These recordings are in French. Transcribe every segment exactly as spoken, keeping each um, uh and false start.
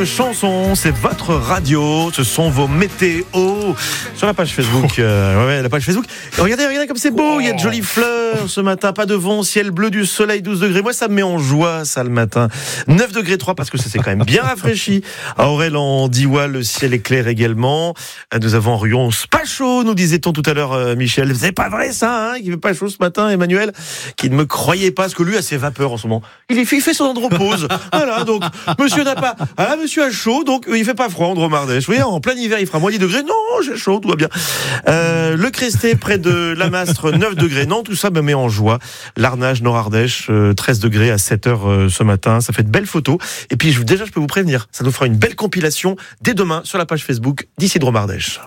votre chanson, c'est votre radio, ce sont vos météos sur la page Facebook. Euh, ouais, ouais, la page Facebook. Et regardez, regardez comme c'est beau, il y a de jolies fleurs ce matin, pas de vent, ciel bleu, du soleil, douze degrés. Moi, ça me met en joie, ça, le matin. neuf degrés trois, parce que ça s'est quand même bien rafraîchi. À Aurel en Diois, le ciel est clair également. Nous avons en Rion, c'est pas chaud, nous disait-on tout à l'heure, euh, Michel. C'est pas vrai ça, hein, qu'il fait pas chaud ce matin, Emmanuel, qui ne me croyait pas, parce que lui a ses vapeurs en ce moment. Il, est, il fait son andropause. Voilà, donc, monsieur n'a pas, ah, monsieur a chaud, donc il fait pas froid, Andromardèche. Vous voyez, en plein hiver, il fera moins dix degrés. Non, j'ai chaud, tout va bien. Euh, le Cresté, près de la Mastre, neuf degrés. Non, tout ça me met en joie. L'Arnage, Nord-Ardèche, euh, treize degrés à sept heures euh, ce matin. Ça fait de belles photos. Et puis, je, déjà, je peux vous prévenir, ça nous fera une belle compilation dès demain sur la page Facebook d'Ici Dromardèche.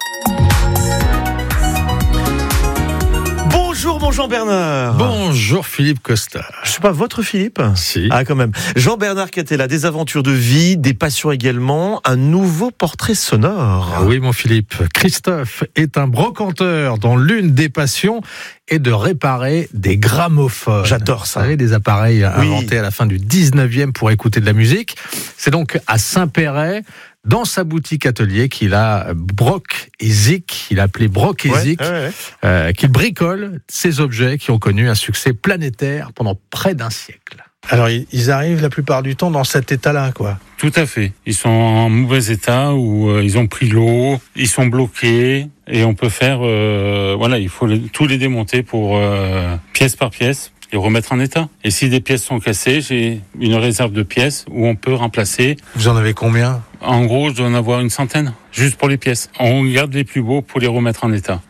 Bonjour mon Jean-Bernard. Bonjour Philippe Costa. Je suis pas votre Philippe ? Si. Ah quand même. Jean-Bernard Catella, des aventures de vie, des passions également, un nouveau portrait sonore. Ah oui mon Philippe, Christophe est un brocanteur dont l'une des passions est de réparer des gramophones. J'adore ça. Vous savez, des appareils oui. inventés à la fin du dix-neuvième pour écouter de la musique. C'est donc à Saint-Péret, dans sa boutique atelier, qu'il a Broc et Zik, il a appelé Broc et ouais, Zik, ouais, ouais. Euh, qu'il bricole ces objets qui ont connu un succès planétaire pendant près d'un siècle. Alors, ils arrivent la plupart du temps dans cet état-là, quoi. Tout à fait. Ils sont en mauvais état où euh, ils ont pris l'eau, ils sont bloqués et on peut faire, euh, voilà, il faut le, tous les démonter pour euh, pièce par pièce. Et remettre en état. Et si des pièces sont cassées, j'ai une réserve de pièces où on peut remplacer. Vous en avez combien ? En gros, je dois en avoir une centaine, juste pour les pièces. On garde les plus beaux pour les remettre en état.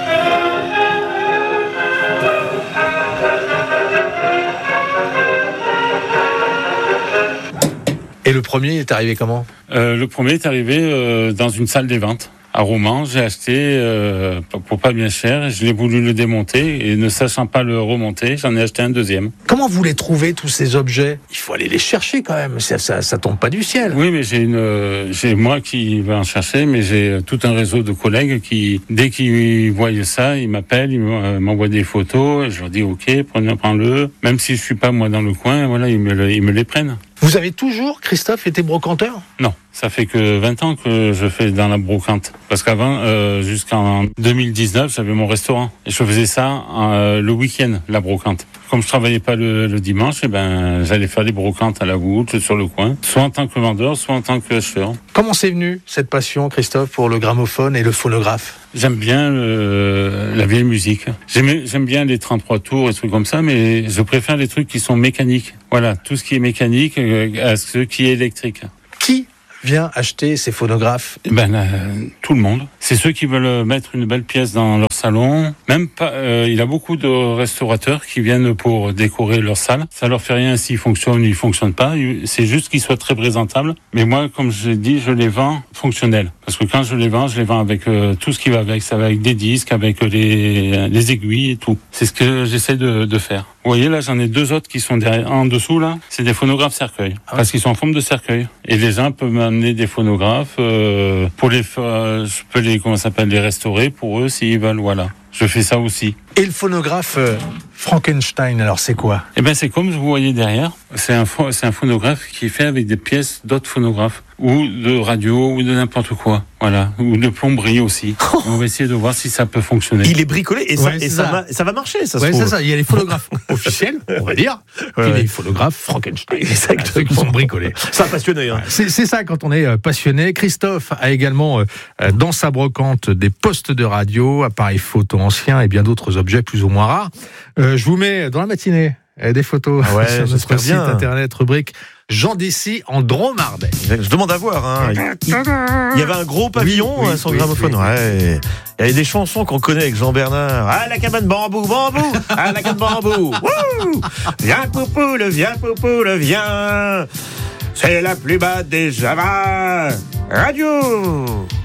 Et le premier est arrivé comment ? euh, Le premier est arrivé euh, dans une salle des ventes. À Romans, j'ai acheté euh, pour pas bien cher, je l'ai voulu le démonter et ne sachant pas le remonter, j'en ai acheté un deuxième. Comment vous les trouvez tous ces objets ? Il faut aller les chercher quand même, ça, ça, ça tombe pas du ciel. Oui, mais j'ai une, euh, j'ai moi qui vais en chercher, mais j'ai tout un réseau de collègues qui, dès qu'ils voient ça, ils m'appellent, ils m'envoient des photos, et je leur dis ok, prenez, prends-le. Même si je suis pas moi dans le coin, voilà, ils me, le, ils me les prennent. Vous avez toujours, Christophe, été brocanteur ? Non, ça fait que vingt ans que je fais dans la brocante. Parce qu'avant, euh, jusqu'en deux mille dix-neuf, j'avais mon restaurant. Et je faisais ça euh, le week-end, la brocante. Comme je travaillais pas le, le dimanche, eh ben, j'allais faire des brocantes à la voûte, sur le coin. Soit en tant que vendeur, soit en tant que acheteur. Comment c'est venu, cette passion, Christophe, pour le gramophone et le phonographe ? J'aime bien le, la vieille musique. J'aime, j'aime bien les trente-trois tours et trucs comme ça, mais je préfère les trucs qui sont mécaniques. Voilà, tout ce qui est mécanique à ce qui est électrique. Qui vient acheter ces phonographes ? Ben, euh, tout le monde. C'est ceux qui veulent mettre une belle pièce dans leur salon. Même pas, euh, il y a beaucoup de restaurateurs qui viennent pour décorer leur salle. Ça leur fait rien s'ils fonctionnent ou ils fonctionnent pas. C'est juste qu'ils soient très présentables. Mais moi, comme je l'ai dit, je les vends fonctionnels. Parce que quand je les vends, je les vends avec euh, tout ce qui va avec. Ça va avec des disques, avec les, les aiguilles et tout. C'est ce que j'essaie de, de faire. Vous voyez, là, j'en ai deux autres qui sont derrière, en dessous, là. C'est des phonographes cercueils. Ah ouais. Parce qu'ils sont en forme de cercueil. Et les gens peuvent m'amener des phonographes, euh, pour les, euh, je peux les, comment ça s'appelle, les restaurer pour eux s'ils veulent, voilà. Je fais ça aussi. Et le phonographe euh, Frankenstein, alors c'est quoi ? Eh ben, c'est comme vous voyez derrière. C'est un, c'est un phonographe qui est fait avec des pièces d'autres phonographes. Ou de radio, ou de n'importe quoi. Voilà. Ou de plomberie aussi. On va essayer de voir si ça peut fonctionner. Il est bricolé et, ça, ouais, et ça, ça. Va, ça va marcher, ça ouais, se trouve. C'est ça. Il y a les phonographes officiels, on va dire. Ouais, et ouais. les phonographes Frankenstein. Exactement. Ceux qui sont bricolés. Ça a passionné. Hein. C'est, c'est ça quand on est passionné. Christophe a également, euh, dans sa brocante, des postes de radio, appareils photo anciens et bien d'autres objets plus ou moins rares. Euh, je vous mets dans la matinée des photos ah ouais, sur notre site bien. internet, rubrique Jean d'ici en Dromardèche. Je demande à voir. Hein. Il, il y avait un gros pavillon, oui, oui, sans oui, gramophone. Oui, oui. Ouais. Il y avait des chansons qu'on connaît avec Jean-Bernard. Ah, la cabane bambou, bambou. Ah, la cabane bambou. Wouh. Viens, poupoule, viens, poupoule, viens. C'est la plus basse des Java. Radio.